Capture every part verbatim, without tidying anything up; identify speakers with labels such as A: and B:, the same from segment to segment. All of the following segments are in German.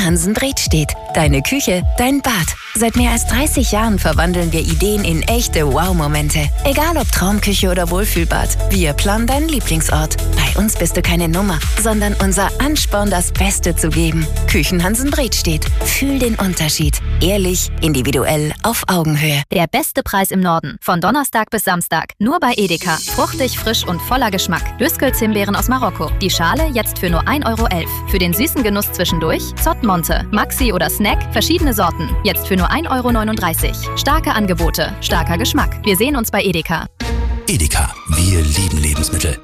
A: Hansen Bredstedt. Deine Küche, dein Bad. Seit mehr als dreißig Jahren verwandeln wir Ideen in echte Wow-Momente. Egal ob Traumküche oder Wohlfühlbad, wir planen deinen Lieblingsort. Bei uns bist du keine Nummer, sondern unser Ansporn, das Beste zu geben. Küchen Hansen Bredstedt. Fühl den Unterschied. Ehrlich, individuell, auf Augenhöhe.
B: Der beste Preis im Norden. Von Donnerstag bis Samstag. Nur bei Edeka. Fruchtig, frisch und voller Geschmack. Döskel-Himbeeren aus Marokko. Die Schale jetzt für nur ein Euro elf. Für den süßen Genuss zwischendurch Zottmonte, Maxi oder Snack, verschiedene Sorten. Jetzt für nur ein Euro neununddreißig. Starke Angebote, starker Geschmack. Wir sehen uns bei Edeka.
C: Edeka, wir lieben Lebensmittel.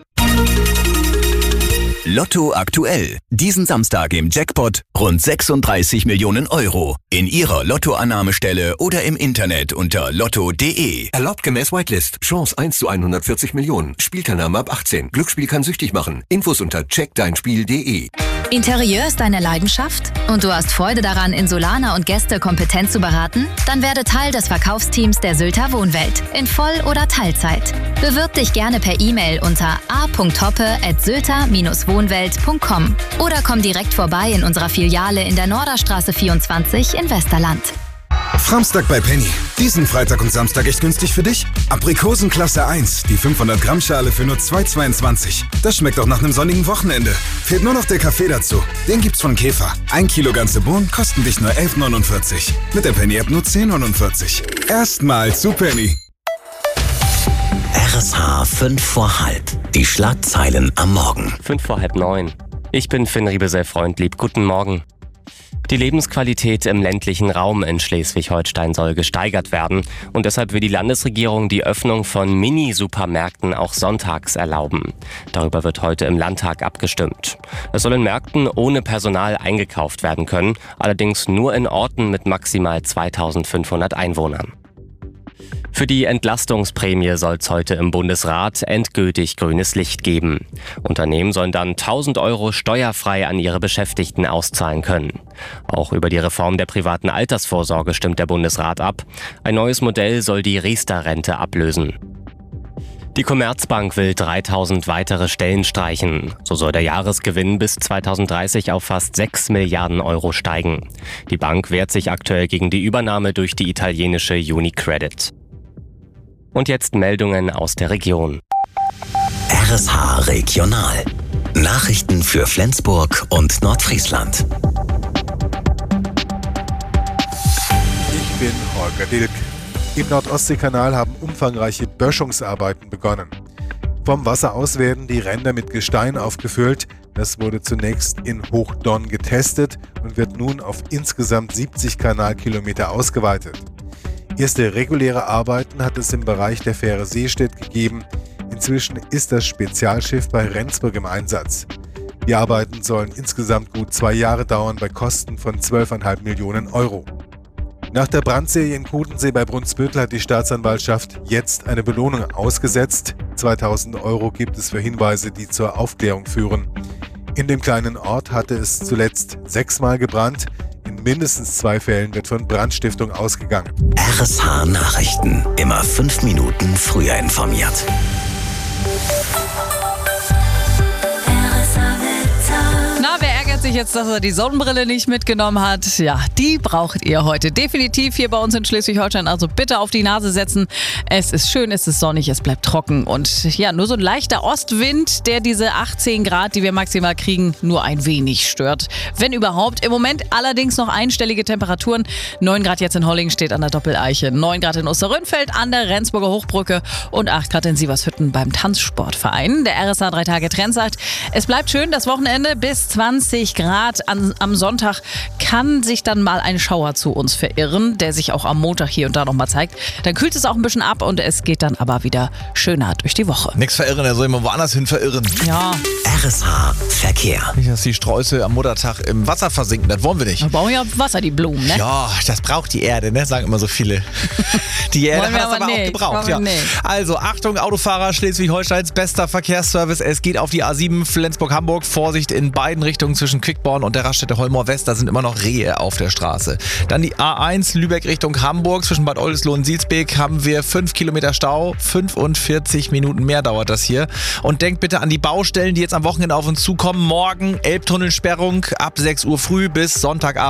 C: Lotto aktuell. Diesen Samstag im Jackpot rund sechsunddreißig Millionen Euro. In Ihrer Lottoannahmestelle oder im Internet unter lotto punkt de.
D: Erlaubt gemäß Whitelist. Chance eins zu hundertvierzig Millionen. Spielteilnahme ab achtzehn. Glücksspiel kann süchtig machen. Infos unter check dein spiel punkt de.
B: Interieur ist deine Leidenschaft? Und du hast Freude daran, Insulaner und Gäste kompetent zu beraten? Dann werde Teil des Verkaufsteams der Sylter Wohnwelt. In Voll- oder Teilzeit. Bewirb dich gerne per E-Mail unter a punkt hoppe at sylter wohnwelt punkt com oder komm direkt vorbei in unserer Filiale in der Norderstraße vierundzwanzig in Westerland.
E: Framstag bei Penny. Diesen Freitag und Samstag echt günstig für dich? Aprikosen Klasse eins, die fünfhundert Gramm Schale für nur zwei Euro zweiundzwanzig. Das schmeckt auch nach einem sonnigen Wochenende. Fehlt nur noch der Kaffee dazu. Den gibt's von Käfer. Ein Kilo ganze Bohnen kosten dich nur elf neunundvierzig. Mit der Penny-App nur zehn neunundvierzig. Erstmal zu Penny.
C: R S H fünf vor halb. Die Schlagzeilen am Morgen.
F: Fünf vor halb neun. Ich bin Finn Riebesell-Freundlieb. Guten Morgen. Die Lebensqualität im ländlichen Raum in Schleswig-Holstein soll gesteigert werden und deshalb will die Landesregierung die Öffnung von Mini-Supermärkten auch sonntags erlauben. Darüber wird heute im Landtag abgestimmt. Es soll in Märkten ohne Personal eingekauft werden können, allerdings nur in Orten mit maximal zweitausendfünfhundert Einwohnern. Für die Entlastungsprämie soll es heute im Bundesrat endgültig grünes Licht geben. Unternehmen sollen dann tausend Euro steuerfrei an ihre Beschäftigten auszahlen können. Auch über die Reform der privaten Altersvorsorge stimmt der Bundesrat ab. Ein neues Modell soll die Riester-Rente ablösen. Die Commerzbank will dreitausend weitere Stellen streichen. So soll der Jahresgewinn bis zweitausenddreißig auf fast sechs Milliarden Euro steigen. Die Bank wehrt sich aktuell gegen die Übernahme durch die italienische UniCredit. Und jetzt Meldungen aus der Region.
C: R S H Regional. Nachrichten für Flensburg und Nordfriesland.
G: Ich bin Holger Dilk. Im Nordostseekanal haben umfangreiche Böschungsarbeiten begonnen. Vom Wasser aus werden die Ränder mit Gestein aufgefüllt. Das wurde zunächst in Hochdonn getestet und wird nun auf insgesamt siebzig Kanalkilometer ausgeweitet. Erste reguläre Arbeiten hat es im Bereich der Fähre Seestedt gegeben. Inzwischen ist das Spezialschiff bei Rendsburg im Einsatz. Die Arbeiten sollen insgesamt gut zwei Jahre dauern bei Kosten von zwölf Komma fünf Millionen Euro. Nach der Brandserie in Kudensee bei Brunsbüttel hat die Staatsanwaltschaft jetzt eine Belohnung ausgesetzt. zweitausend Euro gibt es für Hinweise, die zur Aufklärung führen. In dem kleinen Ort hatte es zuletzt sechsmal gebrannt. In mindestens zwei Fällen wird von Brandstiftung ausgegangen.
C: R S H Nachrichten. Immer fünf Minuten früher informiert.
H: Na, wer ärgert sich jetzt, dass er die Sonnenbrille nicht mitgenommen hat? Ja, die braucht ihr heute definitiv hier bei uns in Schleswig-Holstein. Also bitte auf die Nase setzen. Es ist schön, es ist sonnig, es bleibt trocken. Und ja, nur so ein leichter Ostwind, der diese achtzehn Grad, die wir maximal kriegen, nur ein wenig stört. Wenn überhaupt. Im Moment allerdings noch einstellige Temperaturen. neun Grad jetzt in Hollingen steht an der Doppeleiche. neun Grad in Osterrönfeld an der Rendsburger Hochbrücke und acht Grad in Sievershütten beim Tanzsportverein. Der R S H drei Tage Trend sagt, es bleibt schön, das Wochenende bis zwanzig Grad. An, am Sonntag kann sich dann mal ein Schauer zu uns verirren, der sich auch am Montag hier und da nochmal zeigt. Dann kühlt es auch ein bisschen ab und es geht dann aber wieder schöner durch die Woche.
I: Nix verirren, er soll immer woanders hin verirren.
H: Ja.
C: R S H Verkehr.
I: Nicht, dass die Streusel am Muttertag im Wasser versinken, das wollen wir nicht.
H: Wir brauchen ja Wasser, die Blumen, ne?
I: Ja, das braucht die Erde, ne? Sagen immer so viele. Die Erde
H: Wollen
I: hat
H: wir
I: das
H: aber
I: aber
H: nicht.
I: auch gebraucht.
H: Wollen wir
I: Ja.
H: nicht.
I: Also Achtung, Autofahrer, Schleswig-Holsteins bester Verkehrsservice. Es geht auf die A sieben Flensburg-Hamburg. Vorsicht in beiden Richtungen zwischen Quickborn und der Raststätte Holmor West. Da sind immer noch Rehe auf der Straße. Dann die A eins Lübeck Richtung Hamburg. Zwischen Bad Oldesloe und Silsbeek haben wir fünf Kilometer Stau. fünfundvierzig Minuten mehr dauert das hier. Und denkt bitte an die Baustellen, die jetzt am Wochenende auf uns zukommen. Morgen Elbtunnelsperrung ab sechs Uhr früh bis Sonntagabend.